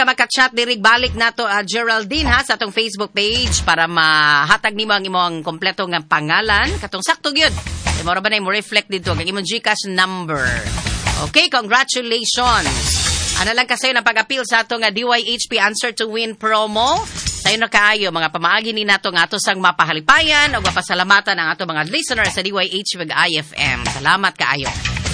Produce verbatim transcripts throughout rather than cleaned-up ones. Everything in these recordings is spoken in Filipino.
ka makachat diri balik nato uh, Geraldine ha sa atong Facebook page para mahatag nimo ang imong kompleto nga pangalan katong sakto gyud. E mo ra ba na mo reflect dito kag imong GCash number. Okay, congratulations. Ano lang kasayo ng pag-appeal sa ato nga D Y H P Answer to Win promo. Sayo na kaayo mga pamaagi ni nato nga ato sang mapahalipayan o mapasalamatan ang ato mga listeners sa D Y H P I F M. Salamat kaayo.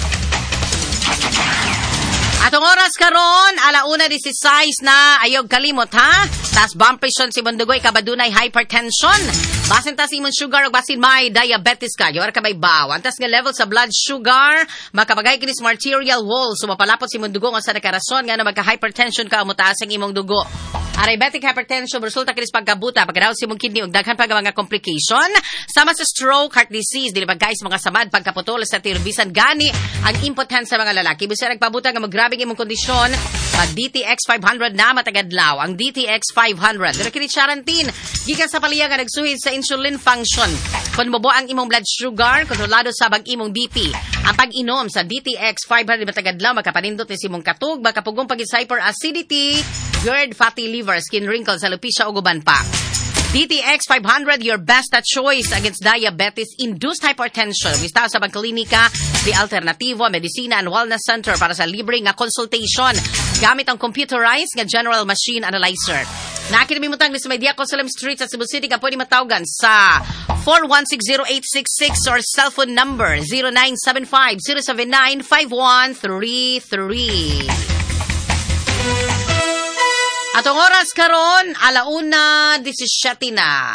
Atong oras karon, alauna disisays na ayog kalimot ha. Tas bumpation si Bundugoy kabadunay hypertension. Basin tas imong sugar ug basin may diabetes ka. Yor ka may bawan. Tas nga level sa blood sugar, makapagay kini sa arterial wall. So mapalapot si imong dugo nga sa nakarason nga na magka-hypertension ka mo taas ang imong dugo. Diabetic hypertension resulta kini sa pagkabuta, pagkadaw si imong kidney ug daghan pa nga mga complication. Sama sa stroke, heart disease, dili ba guys mga samad pagkaputol sa tirbisan gani ang impotensya sa mga lalaki. Bisan nagpabuta nga maggrabe imong kondisyon, pag D T X five hundred na matagadlaw. Ang D T X five hundred dili kini charantin gikan sa paliya nga nagsuhid sa insulin function. Kun mobo ang imong blood sugar, kontrolado sa bag imong B P. Ang pag-inom sa D T X five hundred matagadlaw makapanindot ni simong katug, makapugong pagis hyperacidity, GERD, fatty liver, skin wrinkles, alopecia o guban pa. D T X five hundred, your best choice against diabetes-induced hypertension. Bista sa Pagklinika di Alternativo, Medicina and Wellness Center para sa libre nga consultation gamit ang computerized nga general machine analyzer. Nakinamimutang ni sa Media Cosalem Street sa Cebu City ka pwede matawgan sa four one six zero eight six six or cellphone number zero nine seven five zero seven nine five one three three. Atong oras karon, alauna disisyete na.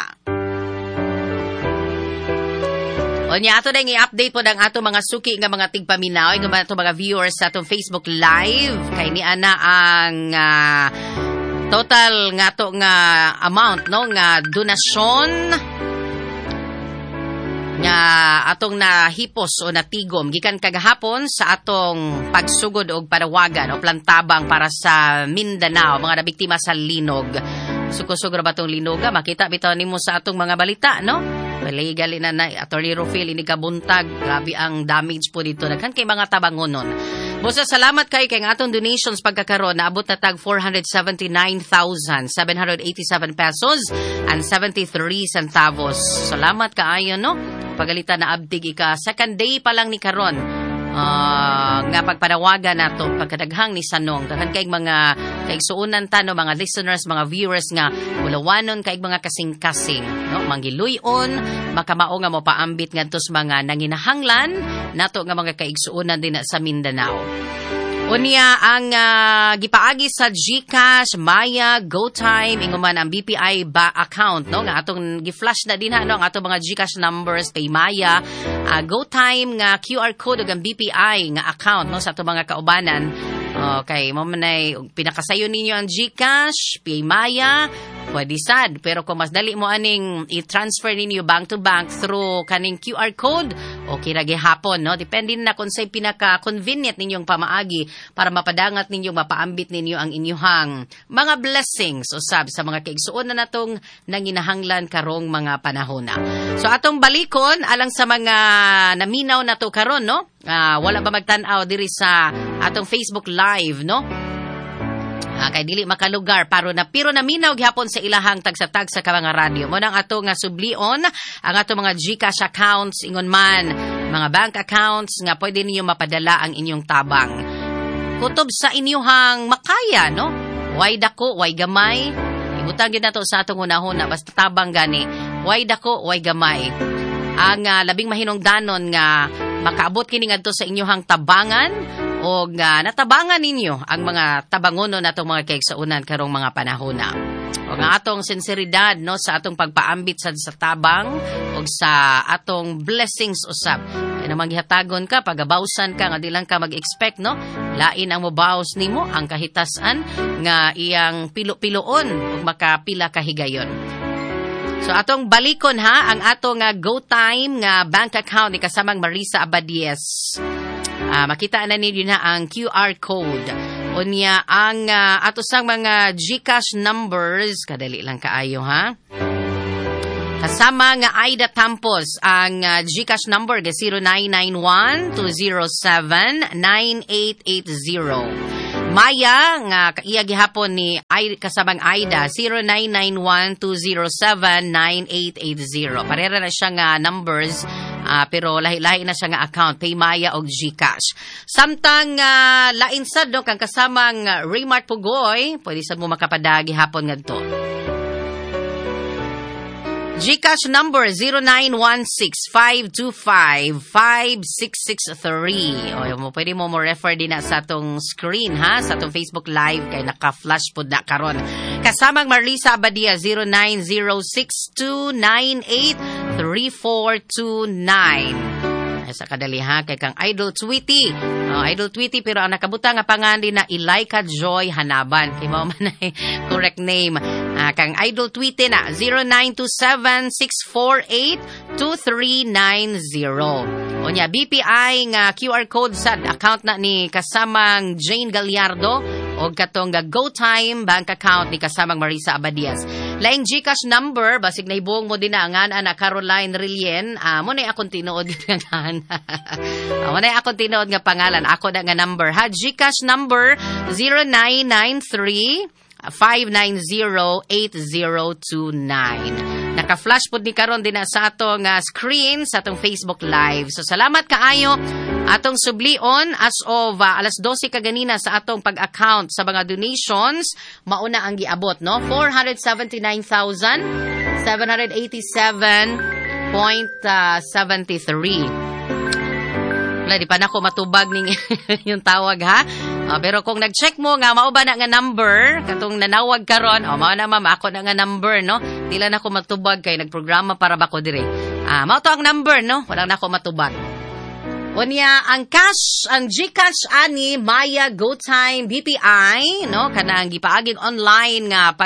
O niya, ato na yung i-update po ng ato mga suki nga mga tigpaminaw, nga mga, mga viewers sa atong Facebook Live. Kay ni Ana ang uh, total nga to nga amount, no? Nga donasyon nga atong nahipos o natigom gikan kagahapon sa atong pagsugod og panawagan o plantabang para sa Mindanao, mga nabiktima sa linog. Suko-sugo ba itong linoga? Makita bitaw nimo sa atong mga balita, no? Legal na na, Attorney Rufil, ini kabuntag. Grabe ang damage po dito. Nagkan kay mga tabangonon. Busa, salamat kay kay atong donations pagkakaroon. Naabot na tag four hundred seventy-nine thousand seven hundred eighty-seven pesos and seventy-three centavos. Salamat kaayo, no? Pagalitan na abdig ika. Second day pa lang ni karon. Uh, nga pagpanawagan nato pagkadaghang ni Sanong daghan kay mga kaigsuunan ta no, mga listeners, mga viewers nga ulawanon kay mga kasing-kasing, no, mangiluyon makamao nga mo paambit ngadto sa mga nanginahanglan nato nga mga kaigsuunan din sa Mindanao. Unya ang uh, gipaagi sa GCash, Maya, GoTime, inguman ang B P I ba account, no? Nga atong gi-flash na din ha, no? Ang atong mga GCash numbers kay Maya, uh, GoTime nga Q R code ug ang B P I nga account, no, sa atong mga kaubanan. Okay, mo man ay pinakasayo ninyo ang GCash, P A Maya, pwede sad. Pero kung mas dali mo aning i-transfer ninyo bank to bank through kaning Q R code, okay ra gihapon, no? Depende na kung sa'y pinaka-convenient ninyong pamaagi para mapadangat ninyo, mapaambit ninyo ang inyuhang mga blessings o sab sa mga kaigsuon na natong nanginahanglan karong mga panahon na. So atong balikon alang sa mga naminaw na to karon, no? Uh, wala ba magtan-aw diri sa atong Facebook Live, no? Uh, kay dili makalugar pero na pero naminaw gihapon sa ilahang tagsa-tagsa ka mga radyo. Mo nang ato nga sublion ang ato mga GCash accounts ingon man, mga bank accounts nga pwede ninyo mapadala ang inyong tabang. Kutob sa inyuhang makaya, no? Way dako, way gamay. Ibutang gyud nato sa atong hunahuna basta tabang gani. Way dako, way gamay. Ang uh, labing mahinungdanon nga makaabot kini ngadto sa inyuhang tabangan o nga natabangan ninyo ang mga tabangono natong mga kaigsuunan karong mga panahon na. O nga atong sinseridad, no, sa atong pagpaambit sa, sa tabang o sa atong blessings usab. Kaya naman gihatagon ka, pagabawsan ka, nga di lang ka mag-expect, no? Lain ang mubaws nimo, ang kahitasan nga iyang pilo-piloon o makapila kahigayon. So atong balikon ha, ang atong nga GoTime nga bank account ni kasamang Marisa Abadies. Uh, makita na ninyo na ang Q R code. Unya ang uh, ato sang mga GCash numbers, kadali lang kaayo ha. Kasama nga Aida Tampos, ang uh, GCash number ga zero nine nine one two zero seven nine eight eight zero. Maya nga iya gihapon ni ay kasabang Aida zero nine nine one two zero seven nine eight eight zero. Parera na siya nga numbers uh, pero lahi-lahi na siya nga account Pay Maya og GCash. Samtang uh, lain sad no kang kasamang uh, Raymart Pugoy, pwede sad mo makapadagi hapon ngadto. GCash number zero nine one six five two five five six six three. O mo pwede mo mo refer din na sa atong screen ha, sa atong Facebook Live kay naka-flash pod na karon. Kasamang Marlisa Abadia zero nine zero six two nine eight three four two nine. Sa kadali ha kay kang Idol Tweety. Oh, Idol Tweety pero ang nakabutang nga pangalan na Ilaika Joy Hanaban. Kay mao man ay correct name. Uh, kang Idol Tweety na zero nine two seven six four eight two three nine zero. Onya B P I nga Q R code sa account na ni kasamang Jane Gallardo o katong GoTime bank account ni kasamang Marisa Abadias. Laing GCash number basig na ibuong mo din na nga na Caroline Rilien. Uh, mo na akong tinuod nga uh, mo na akong tinuod nga pangalan. Ako na nga number ha. GCash number zero nine nine three five nine zero eight zero two nine. Naka-flash po ni karon din na sa atong uh, screen sa atong Facebook Live. So salamat kaayo atong sublion as of uh, alas dose kaganina sa atong pag-account sa mga donations. Mauna ang giabot no four hundred seventy-nine thousand seven hundred eighty-seven point seven three. Wala, di pa na ako matubag ning yung tawag ha. Uh, pero kung nag-check mo nga, mao ba na nga number, katong nanawag karon, oh, mao na ma'am, ako na nga number, no? Dila na ako matubag kay nagprograma para ba ko dire. Ah, mao to ang number, no? Wala na ako matubag. Unya, ang cash, ang GCash ani, Maya, GoTime, B P I, no? Kanang gipaaging online nga pag